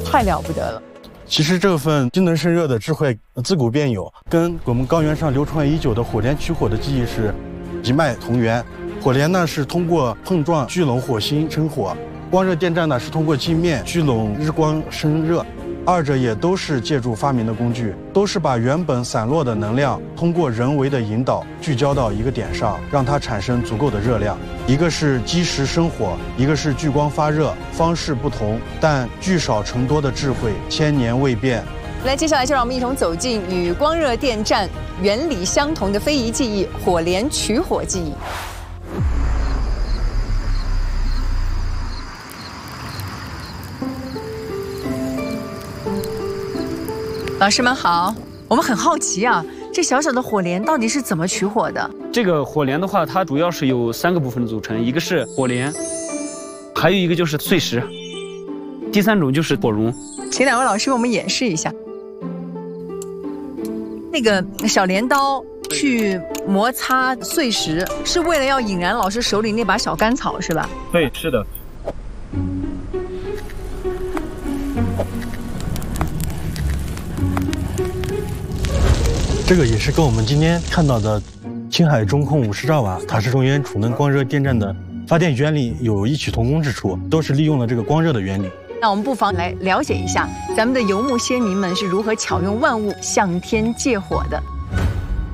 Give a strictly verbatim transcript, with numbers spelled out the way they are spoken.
太了不得了。 其实这份精能胜热的智慧自古便有，跟我们高原上流传已久的火莲取火的技艺是一脉同源。火莲呢是通过碰撞聚拢火星生火，光热电站呢是通过镜面聚拢日光生热。二者也都是借助发明的工具，都是把原本散落的能量通过人为的引导聚焦到一个点上，让它产生足够的热量。一个是积石生火，一个是聚光发热，方式不同，但聚少成多的智慧千年未变。 来，接下来就让我们一同走进与光热电站原理相同的非遗技艺——火莲取火技艺。老师们好，我们很好奇啊，这小小的火莲到底是怎么取火的？ 这个火莲的话，它主要是由三个部分组成，一个是火莲，还有一个就是碎石，第三种就是火绒。 请两位老师为我们演示一下。那个小镰刀去摩擦碎石，是为了要引燃老师手里那把小干草，是吧？ 对，是的。 这个也是跟我们今天看到的青海中控五十兆瓦塔式中原储能光热电站的发电原理有异曲同工之处，都是利用了这个光热的原理。 那我们不妨来了解一下咱们的游牧先民们是如何巧用万物向天借火的。